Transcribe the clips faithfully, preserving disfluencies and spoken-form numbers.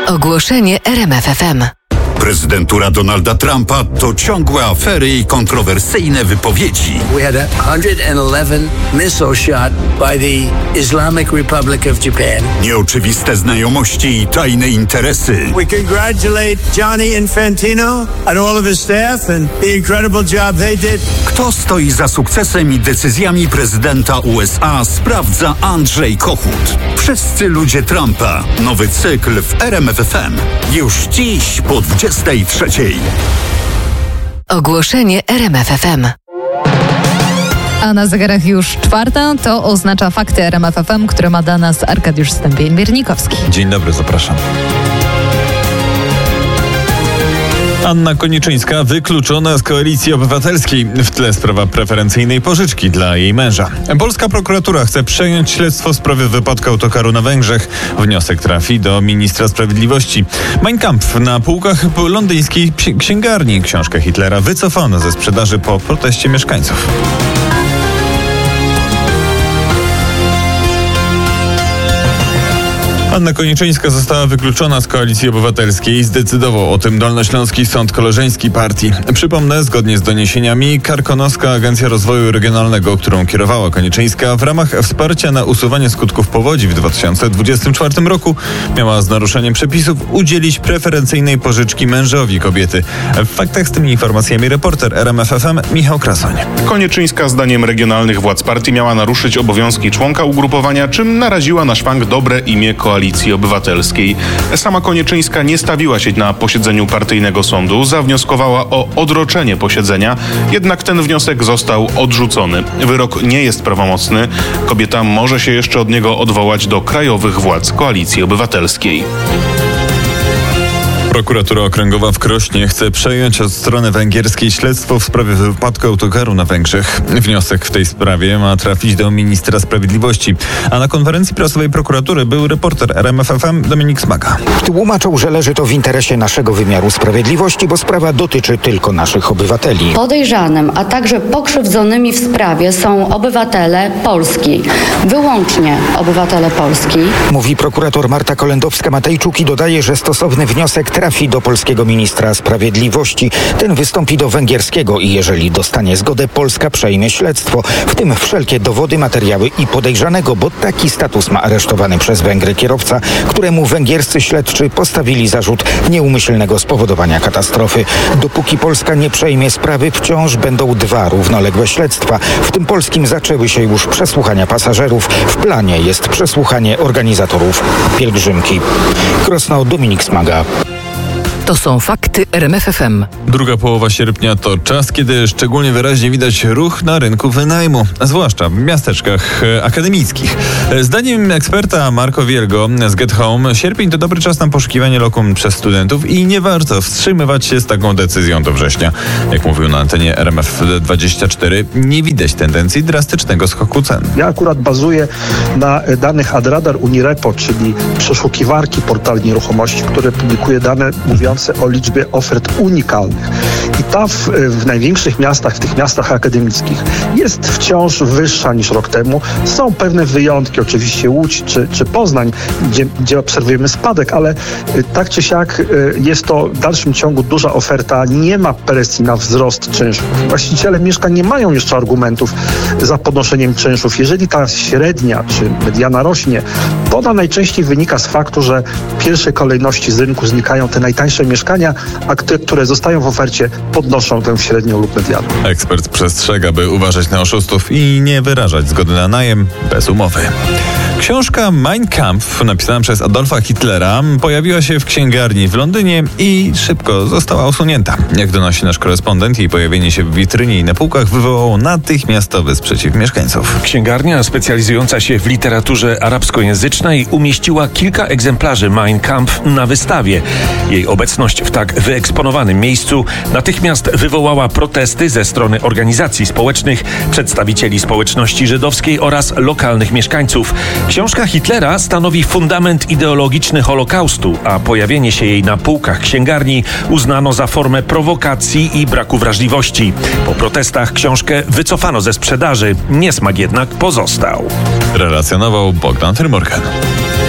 Ogłoszenie R M F F M. Prezydentura Donalda Trumpa to ciągłe afery i kontrowersyjne wypowiedzi. We had a one hundred eleven missile shot by the Islamic Republic of Japan. Nieoczywiste znajomości i tajne interesy. We congratulate Johnny Infantino and all of his staff and the incredible job they did. Kto stoi za sukcesem i decyzjami prezydenta U S A, sprawdza Andrzej Kochut. Wszyscy ludzie Trumpa. Nowy cykl w R M F F M. Już dziś po dwudziestej trzeciej. Ogłoszenie R M F F M. A na zegarach już czwarta, to oznacza fakty R M F F M, które ma dla nas Arkadiusz Stępień-Biernikowski. Dzień dobry, zapraszam. Anna Koniczyńska wykluczona z Koalicji Obywatelskiej. W tle sprawa preferencyjnej pożyczki dla jej męża. Polska prokuratura chce przejąć śledztwo w sprawie wypadku autokaru na Węgrzech. Wniosek trafi do ministra sprawiedliwości. Mein Kampf na półkach londyńskiej księgarni. Książkę Hitlera wycofano ze sprzedaży po proteście mieszkańców. Anna Koniczyńska została wykluczona z Koalicji Obywatelskiej. Zdecydował o tym Dolnośląski Sąd Koleżeński Partii. Przypomnę, zgodnie z doniesieniami, Karkonoska Agencja Rozwoju Regionalnego, którą kierowała Koniczyńska, w ramach wsparcia na usuwanie skutków powodzi w dwa tysiące dwudziestym czwartym roku miała z naruszeniem przepisów udzielić preferencyjnej pożyczki mężowi kobiety. W faktach z tymi informacjami reporter R M F F M Michał Krasoń. Koniczyńska zdaniem regionalnych władz partii miała naruszyć obowiązki członka ugrupowania, czym naraziła na szwank dobre imię Koalicji Obywatelskiej. Sama Koniczyńska nie stawiła się na posiedzeniu partyjnego sądu, zawnioskowała o odroczenie posiedzenia, jednak ten wniosek został odrzucony. Wyrok nie jest prawomocny. Kobieta może się jeszcze od niego odwołać do krajowych władz Koalicji Obywatelskiej. Prokuratura Okręgowa w Krośnie chce przejąć od strony węgierskiej śledztwo w sprawie wypadku autokaru na Węgrzech. Wniosek w tej sprawie ma trafić do ministra sprawiedliwości. A na konferencji prasowej prokuratury był reporter R M F F M Dominik Smaga. Tłumaczył, że leży to w interesie naszego wymiaru sprawiedliwości, bo sprawa dotyczy tylko naszych obywateli. Podejrzanym, a także pokrzywdzonymi w sprawie są obywatele Polski. Wyłącznie obywatele Polski. Mówi prokurator Marta Kolendowska-Matejczuk i dodaje, że stosowny wniosek trafi do polskiego ministra sprawiedliwości. Ten wystąpi do węgierskiego i jeżeli dostanie zgodę, Polska przejmie śledztwo, w tym wszelkie dowody, materiały i podejrzanego, bo taki status ma aresztowany przez Węgry kierowca, któremu węgierscy śledczy postawili zarzut nieumyślnego spowodowania katastrofy. Dopóki Polska nie przejmie sprawy, wciąż będą dwa równoległe śledztwa. W tym polskim zaczęły się już przesłuchania pasażerów. W planie jest przesłuchanie organizatorów pielgrzymki. Krosno, Dominik Smaga. To są fakty R M F F M. Druga połowa sierpnia to czas, kiedy szczególnie wyraźnie widać ruch na rynku wynajmu, zwłaszcza w miasteczkach akademickich. Zdaniem eksperta Marco Wielgo z Get Home, sierpień to dobry czas na poszukiwanie lokum przez studentów i nie warto wstrzymywać się z taką decyzją do września. Jak mówił na antenie R M F dwadzieścia cztery, nie widać tendencji drastycznego skoku cen. Ja akurat bazuję na danych Adradar Unirepo, czyli przeszukiwarki portali nieruchomości, które publikuje dane mówiące o liczbie ofert unikalnych. I ta w, w największych miastach, w tych miastach akademickich jest wciąż wyższa niż rok temu. Są pewne wyjątki, oczywiście Łódź czy, czy Poznań, gdzie, gdzie obserwujemy spadek, ale tak czy siak jest to w dalszym ciągu duża oferta. Nie ma presji na wzrost czynszów. Właściciele mieszkań nie mają jeszcze argumentów za podnoszeniem czynszów. Jeżeli ta średnia czy mediana rośnie, to ona najczęściej wynika z faktu, że w pierwszej kolejności z rynku znikają te najtańsze mieszkania, a te, które zostają w ofercie, podnoszą tę średnią lub medianę. Ekspert przestrzega, by uważać na oszustów i nie wyrażać zgody na najem bez umowy. Książka Mein Kampf, napisana przez Adolfa Hitlera, pojawiła się w księgarni w Londynie i szybko została usunięta. Jak donosi nasz korespondent, jej pojawienie się w witrynie i na półkach wywołało natychmiastowy sprzeciw mieszkańców. Księgarnia specjalizująca się w literaturze arabskojęzycznej umieściła kilka egzemplarzy Mein Kampf na wystawie. Jej obecność w tak wyeksponowanym miejscu natychmiast wywołała protesty ze strony organizacji społecznych, przedstawicieli społeczności żydowskiej oraz lokalnych mieszkańców. Książka Hitlera stanowi fundament ideologiczny Holokaustu, a pojawienie się jej na półkach księgarni uznano za formę prowokacji i braku wrażliwości. Po protestach książkę wycofano ze sprzedaży. Niesmak jednak pozostał. Relacjonował Bogdan Tyrmorgan.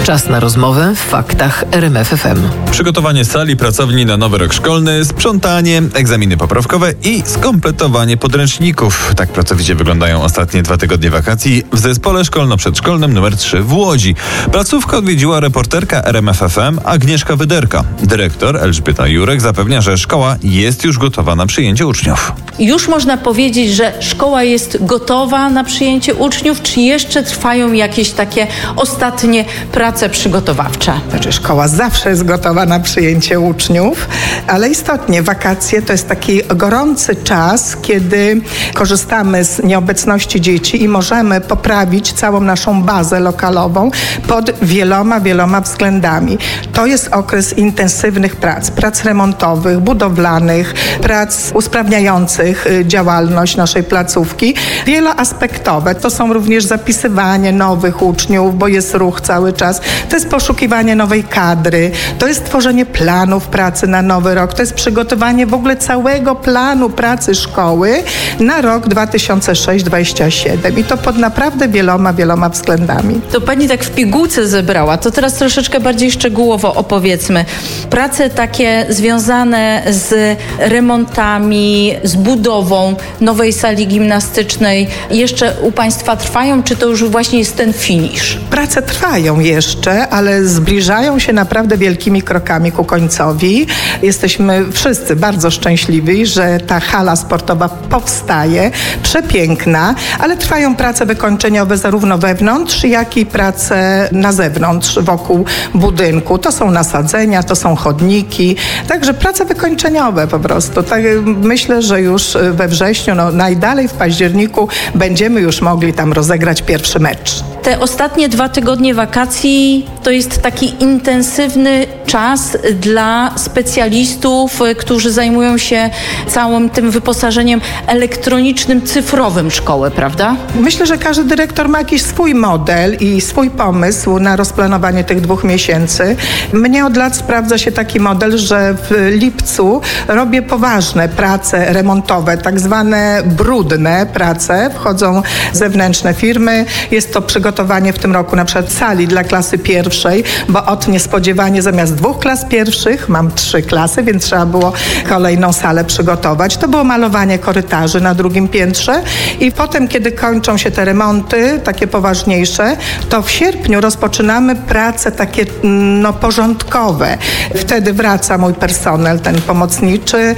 Czas na rozmowę w faktach R M F F M. Przygotowanie sali pracowni na nowy rok szkolny, sprzątanie, egzaminy poprawkowe i skompletowanie podręczników. Tak pracowicie wyglądają ostatnie dwa tygodnie wakacji w zespole szkolno-przedszkolnym numer trzy w Łodzi. Placówkę odwiedziła reporterka R M F F M Agnieszka Wyderka. Dyrektor Elżbieta Jurek zapewnia, że szkoła jest już gotowa na przyjęcie uczniów. Już można powiedzieć, że szkoła jest gotowa na przyjęcie uczniów, czy jeszcze trwają jakieś takie ostatnie prace przygotowawcze? Znaczy, szkoła zawsze jest gotowa na przyjęcie uczniów, ale istotnie wakacje to jest taki gorący czas, kiedy korzystamy z nieobecności dzieci i możemy poprawić całą naszą bazę lokalową pod wieloma, wieloma względami. To jest okres intensywnych prac, prac remontowych, budowlanych, prac usprawniających działalność naszej placówki, wieloaspektowe. To są również zapisywanie nowych uczniów, bo jest ruch cały czas. To jest poszukiwanie nowej kadry, to jest tworzenie planów pracy na nowy rok, to jest przygotowanie w ogóle całego planu pracy szkoły na rok dwa tysiące szósty do dwudziestego siódmego i to pod naprawdę wieloma, wieloma względami. To pani tak w pigułce zebrała, to teraz troszeczkę bardziej szczegółowo opowiedzmy. Prace takie związane z remontami, z budową nowej sali gimnastycznej jeszcze u państwa trwają, czy to już właśnie jest ten finisz? Prace trwają jeszcze, ale zbliżają się naprawdę wielkimi krokami ku końcowi. Jesteśmy wszyscy bardzo szczęśliwi, że ta hala sportowa powstaje, przepiękna, ale trwają prace wykończeniowe zarówno wewnątrz, jak i prace na zewnątrz, wokół budynku. To są nasadzenia, to są chodniki, także prace wykończeniowe po prostu. Tak, myślę, że już we wrześniu, no najdalej w październiku będziemy już mogli tam rozegrać pierwszy mecz. Te ostatnie dwa tygodnie wakacji to jest taki intensywny czas dla specjalistów, którzy zajmują się całym tym wyposażeniem elektronicznym, cyfrowym szkoły, prawda? Myślę, że każdy dyrektor ma jakiś swój model i swój pomysł na rozplanowanie tych dwóch miesięcy. Mnie od lat sprawdza się taki model, że w lipcu robię poważne prace remontowe, tak zwane brudne prace. Wchodzą zewnętrzne firmy. Jest to przygotowanie w tym roku na przykład sali dla klasy pierwszej, bo od niespodziewanie zamiast dwóch klas pierwszych mam trzy klasy, więc trzeba było kolejną salę przygotować. To było malowanie korytarzy na drugim piętrze i potem, kiedy kończą się te remonty, takie poważniejsze, to w sierpniu rozpoczynamy prace takie no, porządkowe. Wtedy wraca mój personel, ten pomocniczy,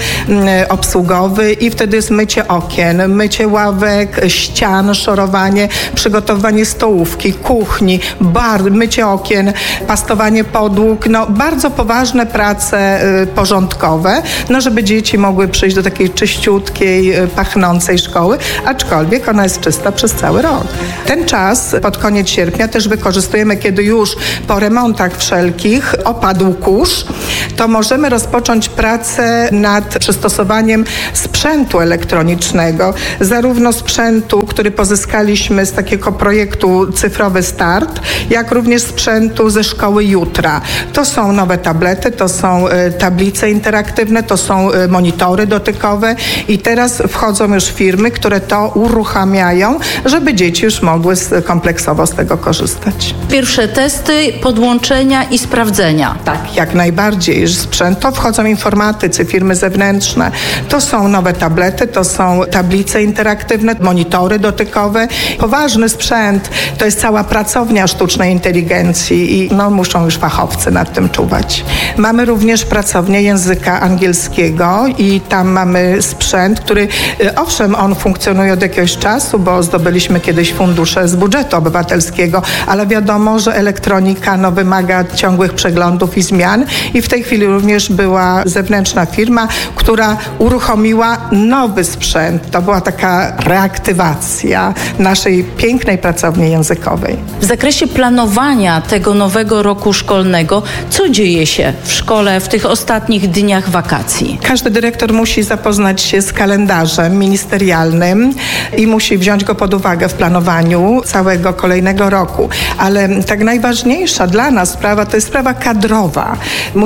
obsługowy i wtedy jest mycie okien, mycie ławek, ścian, szorowanie, przygotowanie stołówki, kuchni, bar, mycie okien, pastowanie podłóg, no bardzo poważne prace y, porządkowe, no żeby dzieci mogły przyjść do takiej czyściutkiej, y, pachnącej szkoły, aczkolwiek ona jest czysta przez cały rok. Ten czas pod koniec sierpnia też wykorzystujemy, kiedy już po remontach wszelkich opadł kurz, to możemy rozpocząć pracę nad przystosowaniem sprzętu elektronicznego, zarówno sprzętu, który pozyskaliśmy z takiego projektu Cyfrowy Start, jak również sprzętu ze szkoły jutra. To są nowe tablety, to są y, tablice interaktywne, to są y, monitory dotykowe i teraz wchodzą już firmy, które to uruchamiają, żeby dzieci już mogły z, kompleksowo z tego korzystać. Pierwsze testy, podłączenia i sprawdzenia. Tak, jak najbardziej. Sprzęt to wchodzą informatycy, firmy zewnętrzne. To są nowe tablety, to są tablice interaktywne, monitory dotykowe. Poważny sprzęt, to jest cała pracownia sztucznej inteligencji i no, muszą już fachowcy nad tym czuwać. Mamy również pracownię języka angielskiego i tam mamy sprzęt, który owszem, on funkcjonuje od jakiegoś czasu, bo zdobyliśmy kiedyś fundusze z budżetu obywatelskiego, ale wiadomo, że elektronika no, wymaga ciągłych przeglądów i zmian i w tej chwili również była zewnętrzna firma, która uruchomiła nowy sprzęt. To była taka reaktywacja naszej pięknej pracowni językowej. W zakresie planowania tego nowego roku szkolnego, co dzieje się w szkole w tych ostatnich dniach wakacji? Każdy dyrektor musi zapoznać się z kalendarzem ministerialnym i musi wziąć go pod uwagę w planowaniu całego kolejnego roku. Ale tak najważniejsza dla nas sprawa to jest sprawa kadrowa. Musimy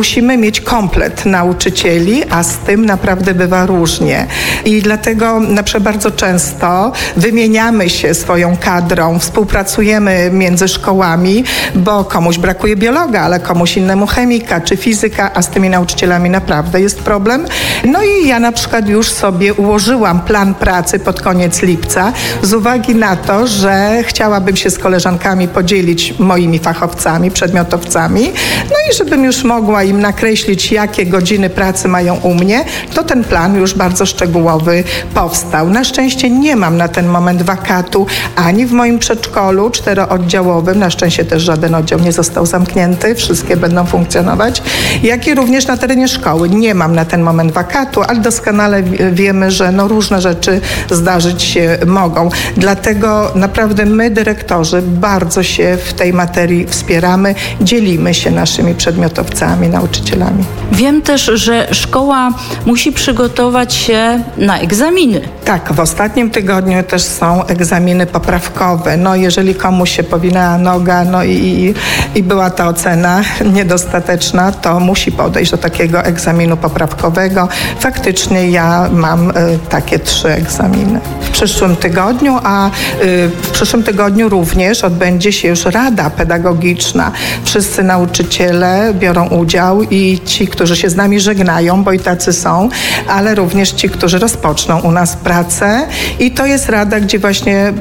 mieć komplet nauczycieli, a z tym naprawdę bywa różnie. I dlatego na przykład bardzo często wymieniamy się swoją kadrą, współpracujemy między szkołami, bo komuś brakuje biologa, ale komuś innemu chemika czy fizyka, a z tymi nauczycielami naprawdę jest problem. No i ja na przykład już sobie ułożyłam plan pracy pod koniec lipca z uwagi na to, że chciałabym się z koleżankami podzielić moimi fachowcami, przedmiotowcami, no i żebym już mogła im nakreślić, jakie godziny pracy mają u mnie, to ten plan już bardzo szczegółowy powstał. Na szczęście nie mam na ten moment wakatu ani w moim przedszkolu czterooddziałowym, na szczęście też żaden oddział nie został zamknięty, wszystkie będą funkcjonować, jak i również na terenie szkoły. Nie mam na ten moment wakatu, ale doskonale wiemy, że no różne rzeczy zdarzyć się mogą. Dlatego naprawdę my, dyrektorzy, bardzo się w tej materii wspieramy, dzielimy się naszymi przedmiotowcami, nauczycielami. Wiem też, że szkoła musi przygotować się na egzaminy. Tak, w ostatnim tygodniu też są egzaminy poprawkowe. No jeżeli komuś się powinęła noga, no i, i była ta ocena niedostateczna, to musi podejść do takiego egzaminu poprawkowego. Faktycznie ja mam y, takie trzy egzaminy w przyszłym tygodniu, a y, w przyszłym tygodniu również odbędzie się już Rada Pedagogiczna. Wszyscy nauczyciele biorą udział i ci, którzy się z nami żegnają, bo i tacy są, ale również ci, którzy rozpoczną u nas pracę. I to jest rada, gdzie właśnie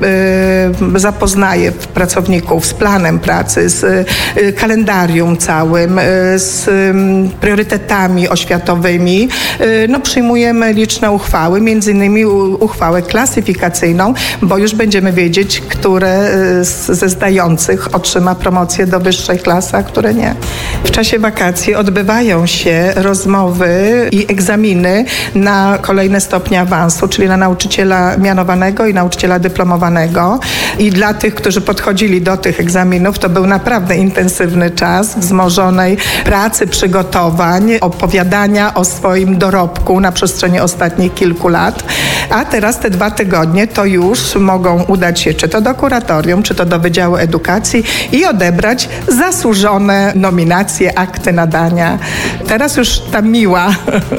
y, zapoznaje pracowników z planem pracy, z y, kalendarium całym, y, z y, priorytetami oświatowymi. Y, no, przyjmujemy liczne uchwały, między innymi u, uchwałę klasyfikacyjną, bo już będziemy wiedzieć, które y, ze zdających otrzyma promocję do wyższej klasy, a które nie. W czasie wakacji odbywają się rozmowy i egzaminy na kolejne stopnie awansu, czyli na nauczyciela mianowanego i nauczyciela dyplomowanego. I dla tych, którzy podchodzili do tych egzaminów, to był naprawdę intensywny czas wzmożonej pracy, przygotowań, opowiadania o swoim dorobku na przestrzeni ostatnich kilku lat. A teraz te dwa tygodnie to już mogą udać się czy to do kuratorium, czy to do Wydziału Edukacji i odebrać zasłużone nominacje, akty nadania. Teraz już ta miła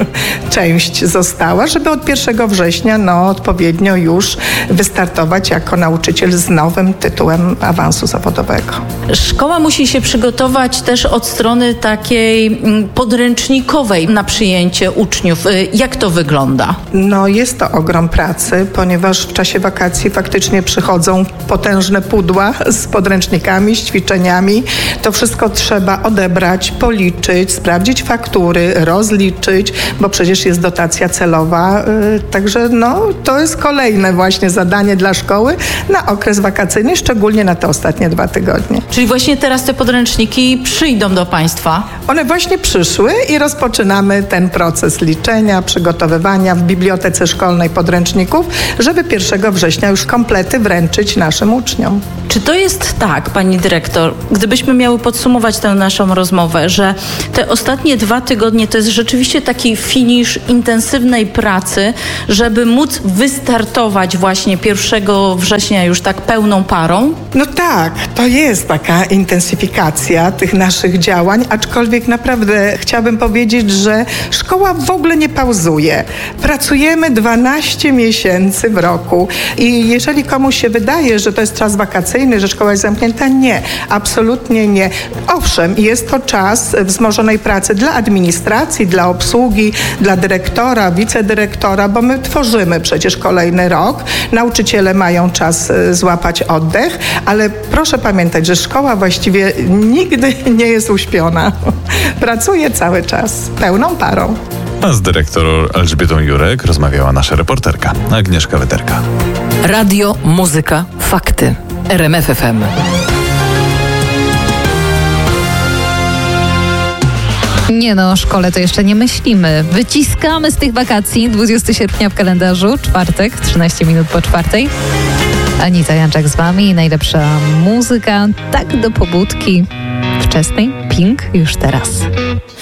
część została, żeby od pierwszego września no, odpowiednio już wystartować jako nauczyciel z nowym tytułem awansu zawodowego. Szkoła musi się przygotować też od strony takiej podręcznikowej na przyjęcie uczniów. Jak to wygląda? No jest to ogrom pracy, ponieważ w czasie wakacji faktycznie przychodzą potężne pudła z podręcznikami, z ćwiczeniami. To wszystko trzeba odebrać, policzyć, sprawdzić faktury, rozliczyć, bo przecież jest dotacja celowa. Także no, to jest kolejne właśnie zadanie dla szkoły na okres wakacyjny, szczególnie na te ostatnie dwa tygodnie. Czyli właśnie teraz te podręczniki przyjdą do Państwa? One właśnie przyszły i rozpoczynamy ten proces liczenia, przygotowywania w bibliotece szkolnej podręczników, żeby pierwszego września już komplety wręczyć naszym uczniom. Czy to jest tak, pani dyrektor, gdybyśmy miały podsumować tę naszą rozmowę, że te ostatnie dwa tygodnie to jest rzeczywiście taki finisz intensywnej pracy, żeby móc wystartować właśnie pierwszego września już tak pełną parą? No tak, to jest taka intensyfikacja tych naszych działań, aczkolwiek naprawdę chciałabym powiedzieć, że szkoła w ogóle nie pauzuje. Pracujemy dwanaście miesięcy w roku i jeżeli komuś się wydaje, że to jest czas wakacyjny, że szkoła jest zamknięta, nie, absolutnie nie. Owszem, jest to czas wzmożonej pracy dla administracji, dla obsługi, dla dyrektora, wicedyrektora, bo my tworzymy przecież kolejny rok. Nauczyciele mają czas złapać oddech, ale proszę pamiętać, że szkoła właściwie nigdy nie jest uśpiona. Pracuje cały czas, pełną parą. A z dyrektor Elżbietą Jurek rozmawiała nasza reporterka Agnieszka Weterka. Radio, muzyka, fakty. R M F F M. Nie no, o szkole to jeszcze nie myślimy. Wyciskamy z tych wakacji. dwudziestego sierpnia w kalendarzu, czwartek, trzynaście minut po czwartej. Anita Janczak z wami i najlepsza muzyka, tak do pobudki wczesnej. Pink już teraz.